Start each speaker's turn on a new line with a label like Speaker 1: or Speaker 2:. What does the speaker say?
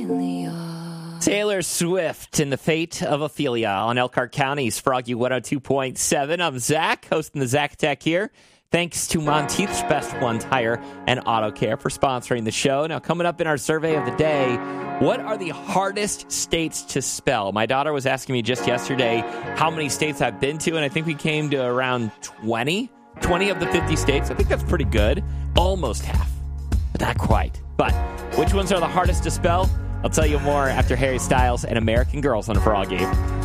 Speaker 1: Taylor Swift and the Fate of Ophelia on Elkhart County's Froggy 102.7. I'm Zach, hosting the Zach Tech here. Thanks to Monteith's Best One Tire and Auto Care for sponsoring the show. Now, coming up in our survey of the day, what are the hardest states to spell? My daughter was asking me just yesterday how many states I've been to, and I think we came to around 20 of the 50 states. I think that's pretty good. Almost half, but not quite. But which ones are the hardest to spell? I'll tell you more after Harry Styles and American Girls on Froggy.